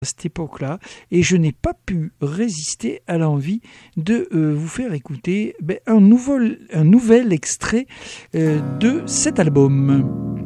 à cette époque-là, et je n'ai pas pu résister à l'envie de vous faire écouter un nouvel extrait de cet album.